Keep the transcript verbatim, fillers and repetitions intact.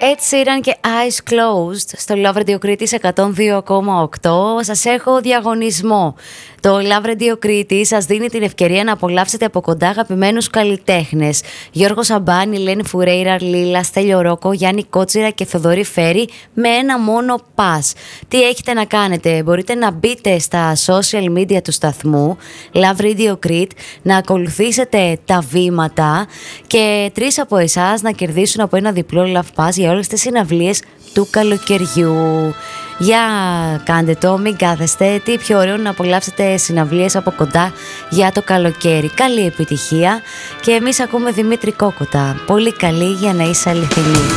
Ed Sheeran και Eyes Closed στο Love Radio Κρήτης εκατόν δύο κόμμα οκτώ. Σας έχω διαγωνισμό. Το Love Radio Κρήτη σας δίνει την ευκαιρία να απολαύσετε από κοντά αγαπημένους καλλιτέχνες. Γιώργο Σαμπάνη, Λένη Φουρέιρα, Λίλα, Στέλιο Ρόκο, Γιάννη Κότσιρα και Θοδωρή Φέρη με ένα μόνο pass. Τι έχετε να κάνετε? Μπορείτε να μπείτε στα social media του σταθμού Love Radio Crete, να ακολουθήσετε τα βήματα και τρεις από εσάς να κερδίσουν από ένα διπλό Love Pass για όλες τις συναυλίες του καλοκαιριού. Για κάντε το, μην κάθεστε. Τι πιο ωραίο να απολαύσετε συναυλίες από κοντά για το καλοκαίρι. Καλή επιτυχία. Και εμείς ακούμε Δημήτρη Κόκοτα. Πολύ καλή για να είσαι αληθινή.